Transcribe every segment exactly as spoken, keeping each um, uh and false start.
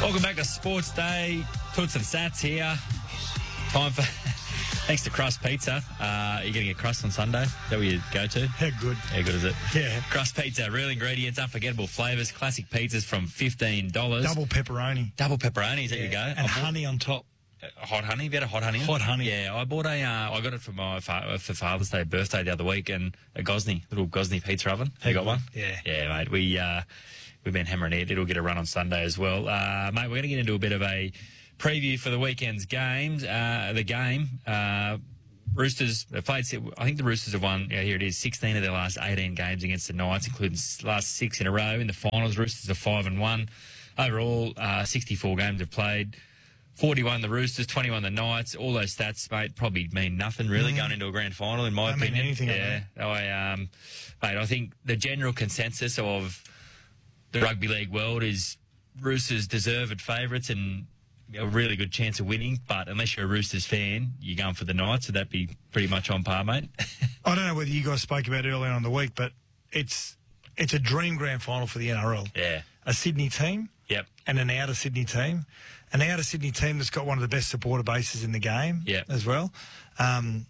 Welcome back to Sports Day. Toots and Sats here. Time for... Thanks to Crust Pizza. Uh, you're getting a crust on Sunday. Is that where you go to? How good. How good is it? Yeah. Crust Pizza, real ingredients, unforgettable flavours, classic pizzas from fifteen dollars. Double pepperoni. Double pepperoni, there yeah. you go. And bought, honey on top. Uh, hot honey? Have you had a hot honey? Hot honey. Yeah, I bought a, uh, I got it for my fa- for Father's Day, birthday the other week, and a Gosney, little Gosney pizza oven. Have you got one? Yeah. Yeah, mate. We, uh, we've been hammering it. It'll get a run on Sunday as well. Uh, mate, we're going to get into a bit of a preview for the weekend's games. Uh, the game, uh, Roosters, they played, I think the Roosters have won, yeah, here it is, sixteen of their last eighteen games against the Knights, including last six in a row. In the finals, Roosters are five and one. Overall, uh, sixty-four games have played. forty-one the Roosters, twenty-one the Knights. All those stats, mate, probably mean nothing really mm. going into a grand final, in my Don't opinion. mean anything. Yeah, I, um, mate, I think the general consensus of the rugby league world is Roosters deserved favourites and a really good chance of winning, but unless you're a Roosters fan, you're going for the Knights, so that'd be pretty much on par, mate. I don't know whether you guys spoke about it earlier on in the week, but it's it's a dream grand final for the N R L. Yeah. A Sydney team Yep. and an outer Sydney team. An outer Sydney team that's got one of the best supporter bases in the game Yep. as well. Um,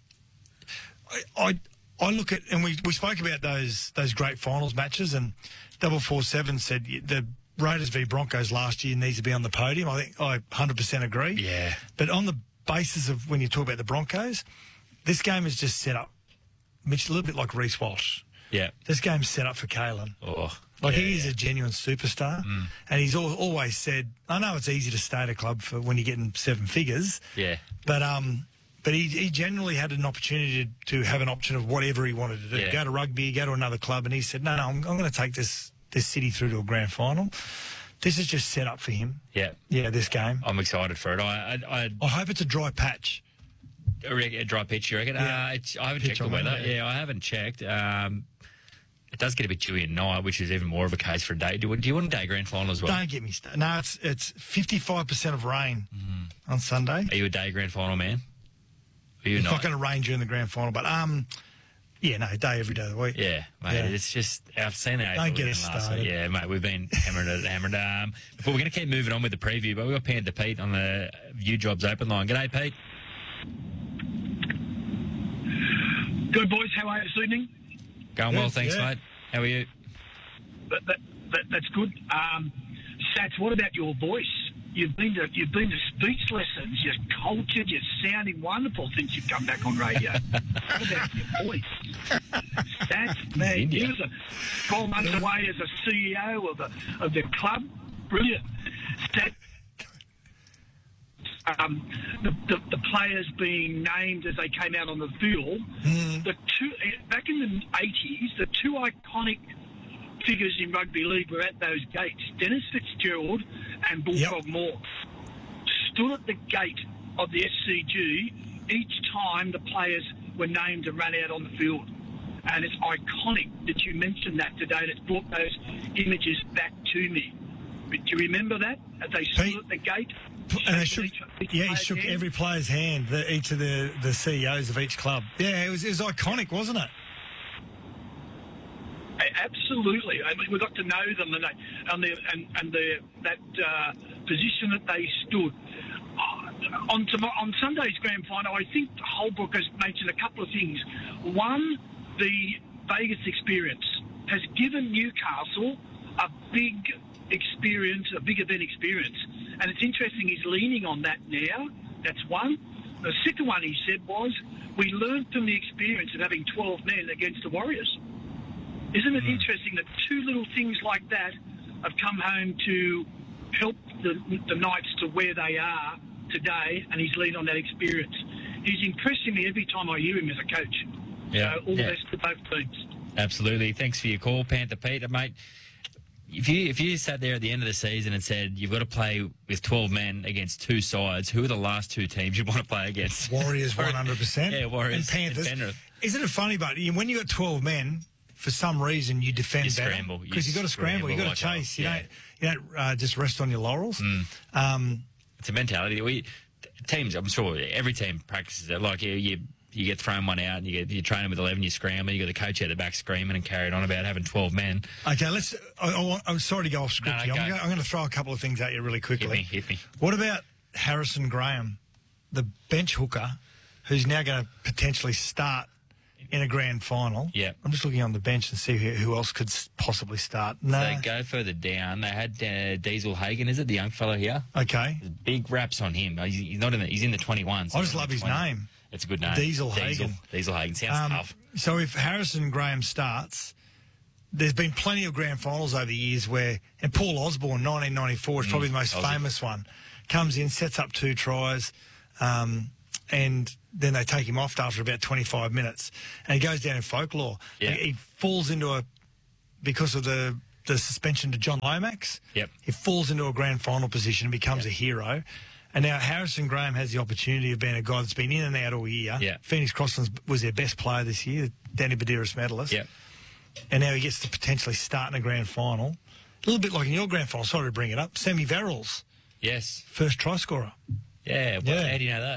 I, I I look at, and we, we spoke about those those great finals matches, and double four seven said the Raiders v Broncos last year needs to be on the podium. I think I one hundred percent agree. Yeah. But on the basis of when you talk about the Broncos, this game is just set up, Mitch, a little bit like Reece Walsh. Yeah. This game's set up for Kalen. Oh, Like, yeah, he is yeah. a genuine superstar. Mm. And he's al- always said, I know it's easy to stay at a club for when you're getting seven figures. Yeah. But um, but he, he generally had an opportunity to, to have an option of whatever he wanted to do. Yeah. Go to rugby, go to another club. And he said, no, no, I'm, I'm going to take this, this city through to a grand final. This is just set up for him. Yeah. Yeah, this game. I'm excited for it. I, I, I, I hope it's a dry patch. a dry pitch, you reckon? Yeah. Uh, it's, I haven't Pitch checked the on weather. Monday. Yeah, I haven't checked. Um, it does get a bit dewy at night, which is even more of a case for a day. Do, do you want a day grand final as well? Don't get me started. No, it's it's fifty-five percent of rain Mm. on Sunday. Are you a day grand final man? Are you It's not? not going to rain during the grand final, but um, yeah, no, day every day of the week. Yeah, mate. Yeah. It's just I've seen it. Don't get us last started. week. Yeah, mate. We've been hammering it, hammering. Um, before we're going to keep moving on with the preview, but we've got Panther Pete on the View Jobs open line. G'day, Pete. Good, boys. How are you this evening? Going well, Yeah, thanks, yeah. mate. How are you? That, that, that, that's good. Um, Sats, what about your voice? You've been to you've been to speech lessons. You're cultured. You're sounding wonderful since you've come back on radio. What about your voice? Sats, man, India. you was a twelve months away as a C E O of the of the club. Brilliant. Sats. Um, the, the, the players being named as they came out on the field. Mm. The two back in the eighties, the two iconic figures in rugby league were at those gates. Dennis Fitzgerald and Bullfrog Yep. Moore stood at the gate of the S C G each time the players were named and ran out on the field. And it's iconic that you mentioned that today, and it's brought those images back to me. Do you remember that? As they stood Pete, at the gate? And they shaking shook, each- each yeah, he player's shook hand? every player's hand, the, each of the, the C E Os of each club. Yeah, it was, it was iconic, wasn't it? Absolutely. I mean, we got to know them and they, and, the, and, and the, that uh, position that they stood. Uh, on, tomorrow, on Sunday's grand final, I think Holbrook has mentioned a couple of things. One, the Vegas experience has given Newcastle a big experience, a big event experience. And it's interesting he's leaning on that now. That's one. The second one he said was, we learned from the experience of having twelve men against the Warriors. Isn't it mm. interesting that two little things like that have come home to help the, the Knights to where they are today, and he's leaned on that experience. He's impressing me every time I hear him as a coach. Yeah. So all Yeah. the best to both teams. Absolutely. Thanks for your call, Panther Pete. Mate, if you if you sat there at the end of the season and said you've got to play with twelve men against two sides, who are the last two teams you want to play against? Warriors, one hundred percent. Yeah, Warriors and Panthers. and Penrith. Isn't it funny, but when you got twelve men, for some reason you defend You better. scramble. You Because you've got to scramble, you've got to scramble like chase. a- You yeah. don't, you don't uh, just rest on your laurels. Mm. Um, It's a mentality. We teams, I'm sure every team practices it. Like you, you you get thrown one out, and you get you train them with eleven, you scramble, you got the coach at the back screaming and carrying on about having twelve men. Okay, let's. I, I want, I'm sorry to go off script No, here. go. I'm, go, I'm going to throw a couple of things at you really quickly. Hit me, hit me. What about Harrison Graham, the bench hooker, who's now going to potentially start in a grand final? Yeah. I'm just looking on the bench and see who, who else could s- possibly start. No. They go further down. They had uh, Diesel Hagen, is it, the young fellow here? Okay. Big raps on him. He's, he's not in the, he's in the twenty-one. So I just he's in love the his twenty. name. It's a good name. Diesel Diesel, Hagen. Diesel Hagen. Sounds Um, tough. So if Harrison Graham starts, there's been plenty of grand finals over the years where, and Paul Osborne, nineteen ninety-four, is probably the most Mm, Aussie. famous one, comes in, sets up two tries, um, and then they take him off after about twenty-five minutes, and he goes down in folklore. Yeah. He, he falls into a, because of the, the suspension to John Lomax, Yep. he falls into a grand final position and becomes a hero. And now Harrison Graham has the opportunity of being a guy that's been in and out all year. Yeah. Phoenix Crosslands was their best player this year, Danny Badiris medalist. Yep. And now he gets to potentially start in a grand final. A little bit like in your grand final, sorry to bring it up, Sammy Verrills, Yes. first try scorer. Yeah. Well, Yeah. How do you know that?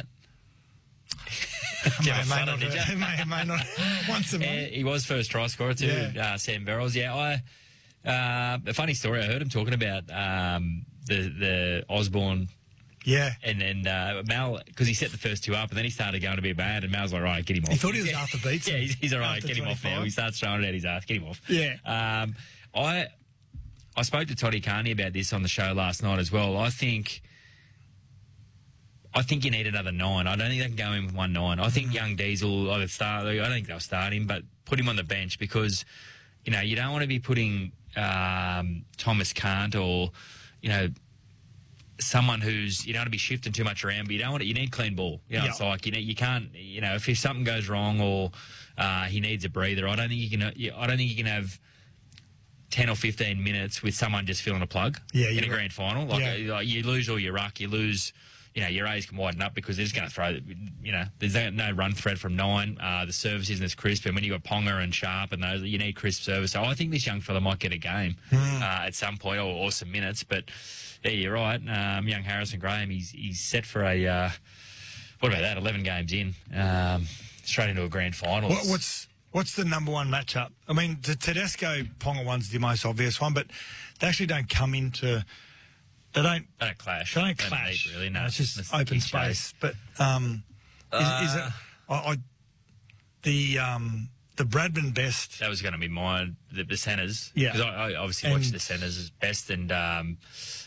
May, Have a may fun, not, did you? may, may not once a Yeah, month. he was first try scorer too, Yeah. uh, Sam Barrels. Yeah, I, uh, a funny story. I heard him talking about um, the the Osborne Yeah. and then uh, Mal, because he set the first two up, and then he started going to be bad, and Mal's like, right, get him off. He thought he was Arthur Beetson. Yeah, he's, he's all right. After Get him off now. twenty-five. He starts throwing it at his ass. Get him off. Yeah. Um, I I spoke to Toddy Carney about this on the show last night as well. I think. I think you need another nine. I don't think they can go in with one nine. I think young Diesel either start. I don't think they'll start him, but put him on the bench because, you know, you don't want to be putting um, Thomas Cant or, you know, someone who's you don't want to be shifting too much around. But you don't want to, you need clean ball. You know, Yeah. it's like you know you can't. You know, if, if something goes wrong or uh, he needs a breather, I don't think you can. I don't think you can have ten or fifteen minutes with someone just filling a plug Yeah, in you're a right. grand final. Like, Yeah. uh, like you lose all your ruck, you lose, you know, your A's can widen up because they're just going to throw, you know, there's no, no run thread from nine. Uh, the service isn't as crisp. And when you've got Ponga and Sharp and those, you need crisp service. So I think this young fella might get a game Hmm. uh, at some point or, or some minutes. But yeah, you're right. Um, young Harrison Graham, he's, he's set for a, uh, what about that, eleven games in, um, straight into a grand final. What, what's what's the number one matchup? I mean, the Tedesco Ponga one's the most obvious one, but they actually don't come into. They don't. They don't clash. They don't They clash. meet, really. No, it's just It's open kick space. But um, is, is it? I, I the um the Bradman best. That was going to be mine, the, the centres. Yeah. Because I, I obviously And- watched the centres as best, and um,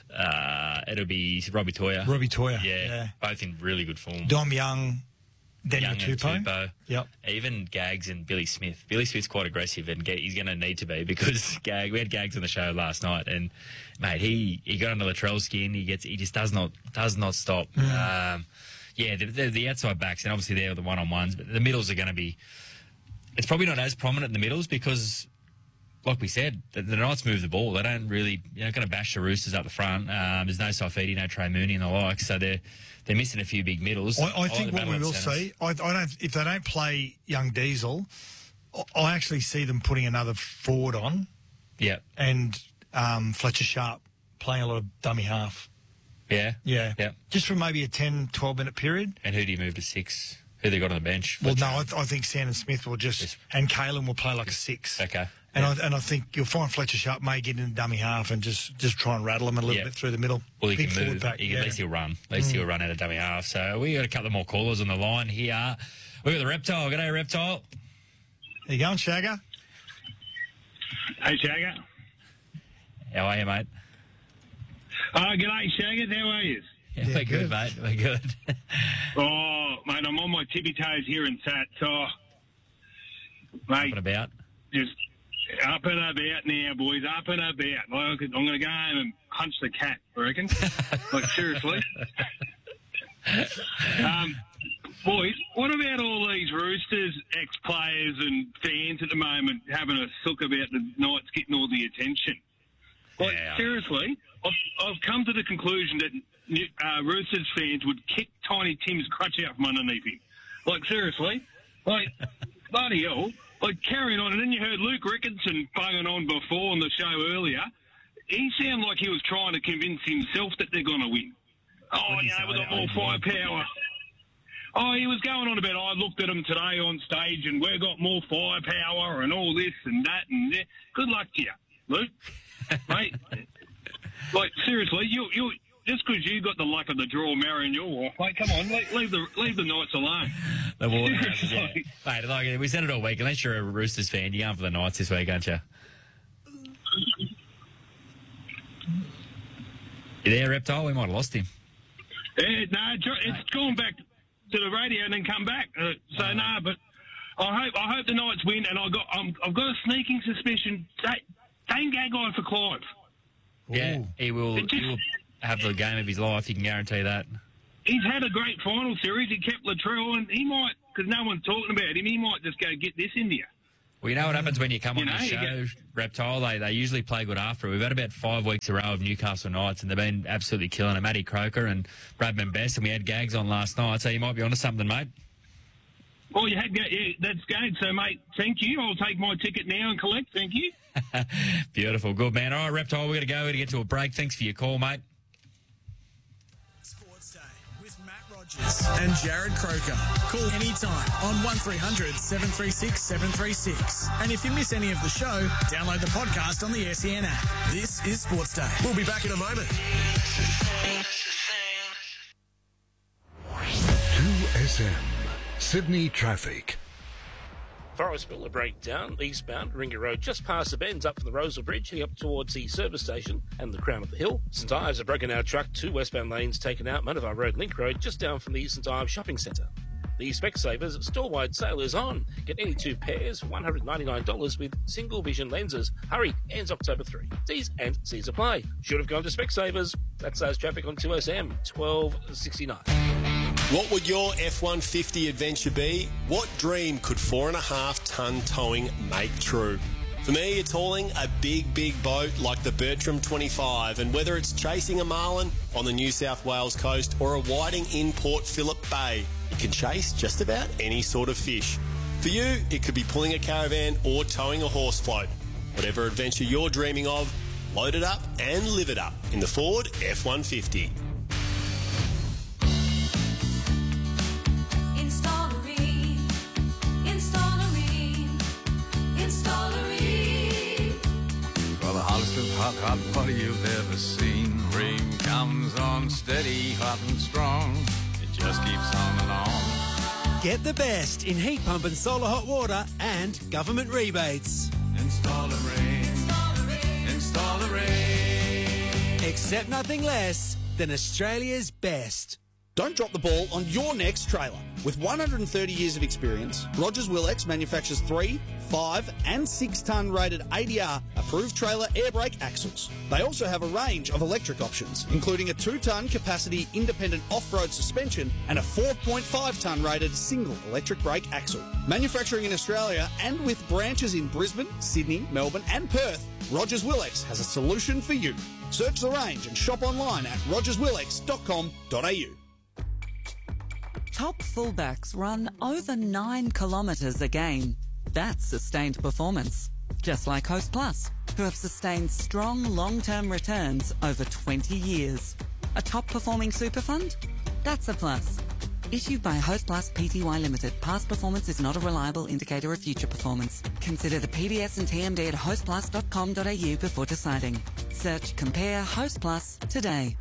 uh, it'll be Robbie Toya. Robbie Toya. Yeah, Yeah. both in really good form. Dom Young, Daniel Young and Tupou. Tupou. Yep. Even Gags and Billy Smith. Billy Smith's quite aggressive, and Ga- he's going to need to be because Gag. We had Gags on the show last night, and mate, he, he got under Latrell's skin. He gets he just does not does not stop. Mm. Um, yeah, the, the, the outside backs, and obviously they're the one on ones, but the middles are going to be. It's probably not as prominent in the middles because, like we said, the, the Knights move the ball. They don't really, you're not going to bash the Roosters up the front. Um, there's no Saifidi, no Trey Mooney and the like, so they're they're missing a few big middles. I, I like think the what we battle will of centres. see, I, I don't. If they don't play Young Diesel, I- I actually see them putting another forward on Yeah, and um, Fletcher Sharp playing a lot of dummy half. yeah, Yeah. yeah. Just for maybe a ten, twelve minute period. And who do you move to six? Who they got on the bench? Well, no, I, th- I think Sandon Smith will just, Yes. and Kalen will play like a six. Okay. And I, and I think you'll find Fletcher Sharp may get in the dummy half and just, just try and rattle him a little Yeah. bit through the middle. Well, he Big can forward move. pack, He, yeah. Mm. At least he'll run. At least he'll run out of dummy half. So we got a couple more callers on the line here. We got the Reptile. G'day, Reptile. How you going, Shagger? Hey, Shagger. How are you, mate? Oh, g'day, Shagger. How are you? Yeah, Yeah, we're good, good. mate. We're good. Oh, mate, I'm on my tippy toes here in Sat. Oh, mate, What about? just up and about now, boys. Up and about. Like, I'm going to go home and punch the cat, I reckon. Like, seriously. um, boys, what about all these Roosters ex-players and fans at the moment having a sook about the Knights getting all the attention? Like, Yeah. seriously, I've, I've come to the conclusion that uh, Roosters fans would kick Tiny Tim's crutch out from underneath him. Like, seriously. Like, bloody hell. Like, carrying on. And then you heard Luke Rickinson bugging on before on the show earlier. He sounded like he was trying to convince himself that they're going to win. Oh, What'd he you know, say? we've got Oh, more boy. firepower. Oh, he was going on about, I looked at him today on stage and we've got more firepower and all this and that and that. Good luck to you, Luke. Mate, like, seriously, you you just because you got the luck of the draw marrying your wife, mate, come on, leave, leave the leave the Knights alone. The Waterhouses, yeah. Mate, like, we said it all week. Unless you're a Roosters fan, you're going for the Knights this week, aren't you? You there, Reptile? We might have lost him. Yeah, no, it's gone back to the radio and then come back. Uh, so oh. no, but I hope I hope the Knights win, and I got um, I've got a sneaking suspicion Dane Gagai for Clive. Yeah, Ooh. he will. Just, he will have the game of his life. You can guarantee that. He's had a great final series. He kept Latrell, and he might, because no one's talking about him. He might just go get this in you. Well, you know what happens when you come you on know, the show, get... Reptile? They they usually play good after. We've had about five weeks in a row of Newcastle Knights, and they've been absolutely killing it. Matty Croker and Bradman Best, and we had Gags on last night, so you might be onto something, mate. Well, you had, yeah, that's good. So, mate, thank you. I'll take my ticket now and collect. Thank you. Beautiful. Good, man. All right, Reptile, we're going to go. We're going to get to a break. Thanks for your call, mate. Sports Day with Matt Rogers and Jared Croker. Call anytime on one three hundred seven three six seven three six. And if you miss any of the show, download the podcast on the S E N app. This is Sports Day. We'll be back in a moment. two S M. Sydney traffic. Forest Miller breakdown, eastbound, Ringa Road, just past the bends up from the Rosal Bridge, heading up towards the service station and the Crown of the Hill. St Ives, a broken out truck, two westbound lanes taken out, Mundavar Road, Link Road, just down from the St Ives Shopping Centre. The Specsavers store-wide sale is on. Get any two pairs, one hundred ninety-nine dollars with single vision lenses. Hurry, ends October third. T's and C's apply. Should have gone to Specsavers. That's those traffic on two S M, twelve sixty-nine. What would your F one fifty adventure be? What dream could four and a half tonne towing make true? For me, it's hauling a big, big boat like the Bertram twenty-five, and whether it's chasing a marlin on the New South Wales coast or a whiting in Port Phillip Bay, it can chase just about any sort of fish. For you, it could be pulling a caravan or towing a horse float. Whatever adventure you're dreaming of, load it up and live it up in the Ford F one fifty. Hot, hot party you've ever seen. Rain comes on steady, hot and strong. It just keeps on and on. Get the best in heat pump and solar hot water and government rebates. Install a rain. Install a rain. Install a rain. Accept nothing less than Australia's best. Don't drop the ball on your next trailer. With one hundred thirty years of experience, Rogers Willex manufactures three, five and six tonne rated A D R approved trailer air brake axles. They also have a range of electric options, including a two tonne capacity independent off-road suspension and a four point five tonne rated single electric brake axle. Manufacturing in Australia and with branches in Brisbane, Sydney, Melbourne and Perth, Rogers Willex has a solution for you. Search the range and shop online at rogers willex dot com dot a u. Top fullbacks run over nine kilometres a game. That's sustained performance. Just like Host Plus, who have sustained strong long-term returns over twenty years. A top-performing super fund? That's a plus. Issued by Host Plus Pty Limited. Past performance is not a reliable indicator of future performance. Consider the P D S and T M D at host plus dot com dot a u before deciding. Search Compare Host Plus today.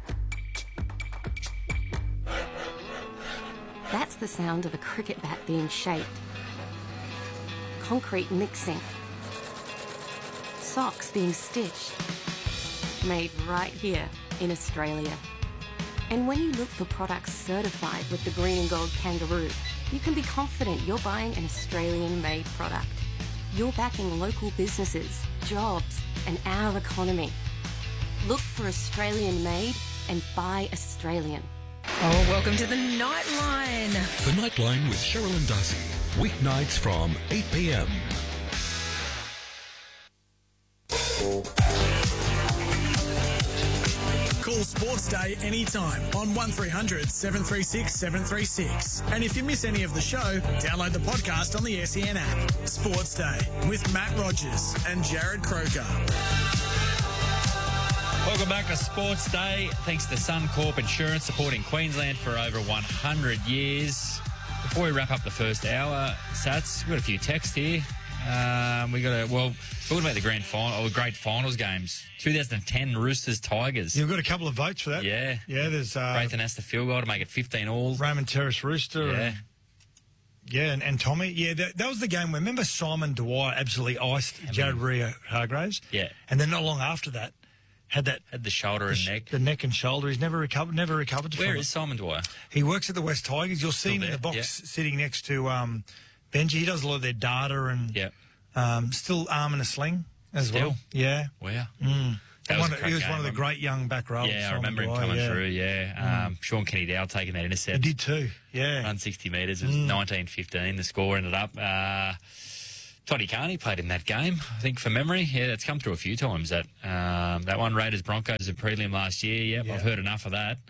That's the sound of a cricket bat being shaped. Concrete mixing. Socks being stitched. Made right here in Australia. And when you look for products certified with the green and gold kangaroo, you can be confident you're buying an Australian-made product. You're backing local businesses, jobs, and our economy. Look for Australian-made and buy Australian. Oh, welcome to the Nightline. The Nightline with Cheryl and Darcy. Weeknights from eight p m. Call Sports Day anytime on one three hundred seven three six seven three six. And if you miss any of the show, download the podcast on the S E N app. Sports Day with Matt Rogers and Jared Croker. Welcome back to Sports Day. Thanks to Suncorp Insurance, supporting Queensland for over one hundred years. before we wrap up the first hour, Sats, we've got a few texts here. Um, we got a, well, talking about the grand final, or great finals games. twenty ten Roosters Tigers. You've got a couple of votes for that. Yeah. Yeah, there's... Uh, Braithen has the field goal to make it fifteen all. Raymond Terrace Rooster. Yeah. And, yeah, and, and Tommy. Yeah, that, that was the game where, remember Simon Dwyer absolutely iced Jared Rio Hargraves? Yeah. And then not long after that, had that... Had the shoulder the and sh- neck. The neck and shoulder. He's never recovered Never recovered Where from is it. Simon Dwyer? He works at the West Tigers. You'll see Still him in there, the box yeah. sitting next to um, Benji. He does a lot of their data and Yeah. um, still arm in a sling as Still? well. Yeah. Wow. Mm. That was One a of- crack he was game. one of the great young back rowers. Yeah, I Simon remember him Dwyer, coming yeah. through, yeah. Um, Sean Kenny Dow taking that intercept. He did too, yeah. Run sixty metres. It was Mm. nineteen fifteen. The score ended up. Uh, Toddy Carney played in that game, I think, from memory. Yeah, that's come through a few times, that um, that one. Raiders Broncos, a prelim last year. Yep, Yeah. I've heard enough of that.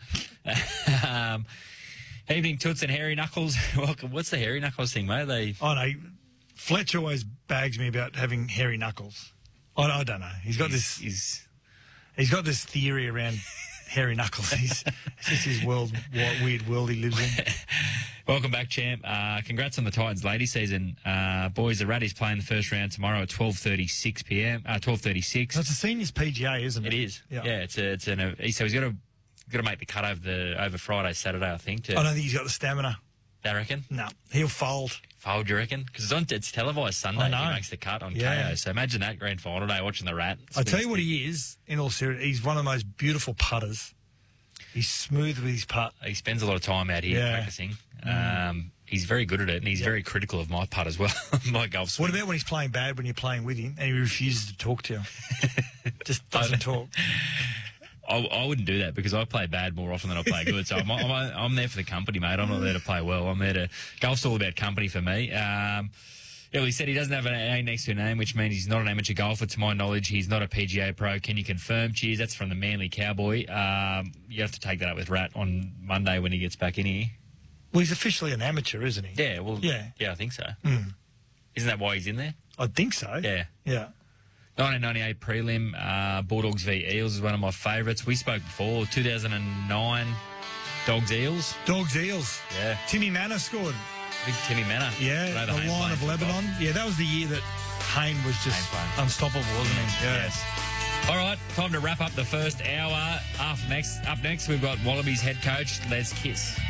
um, evening, Toots and Hairy Knuckles. Welcome. What's the Hairy Knuckles thing, mate? They Oh, no. Fletch always bags me about having hairy knuckles. I, I don't know. He's got this... He's, he's got this theory around hairy knuckles. He's, it's just his world, what weird world he lives in. Welcome back, champ. Uh, congrats on the Titans ladies season. Uh, boys, the Raddies playing the first round tomorrow at twelve thirty-six p m. Uh, twelve thirty-six. So it's a seniors P G A, isn't it? It is. Yeah. Yeah, it's a, it's an. Uh, so he's got to got to make the cut over the over Friday, Saturday, I think. To, I don't think he's got the stamina. I reckon. No, he'll fold. Fold, you reckon? Because it's on. It's televised Sunday. I know. He makes the cut on Yeah. K O. So imagine that grand final day watching the Rat. I tell you what he is, in all seriousness, he's one of the most beautiful putters. He's smooth with his putt. He spends a lot of time out here Yeah. practicing. Mm. Um, he's very good at it, and he's Yeah. very critical of my putt as well. My golf swing. What about when he's playing bad, when you're playing with him, and he refuses to talk to you? Just doesn't talk. I, I wouldn't do that because I play bad more often than I play good. So I'm, I'm, I'm there for the company, mate. I'm not there to play well. I'm there to... Golf's all about company for me. Um, yeah, well, he said he doesn't have an A next to a name, which means he's not an amateur golfer. To my knowledge, he's not a P G A pro. Can you confirm? Cheers. That's from the Manly Cowboy. Um, you have to take that up with Rat on Monday when he gets back in here. Well, he's officially an amateur, isn't he? Yeah, well... Yeah. Yeah, I think so. Mm. Isn't that why he's in there? I think so. Yeah. Yeah. nineteen ninety-eight prelim, uh, Bulldogs v Eels is one of my favourites. We spoke before, two thousand nine Dogs Eels. Dogs Eels. Yeah. Timmy Manor scored. Big Timmy Manor. Yeah, Ray the Hayne Lion playing of for Lebanon. golf. Yeah, that was the year that Hayne was just Hayne playing. unstoppable, wasn't he? Yeah. Yes. All right, time to wrap up the first hour. Up next, up next, we've got Wallabies head coach Les Kiss.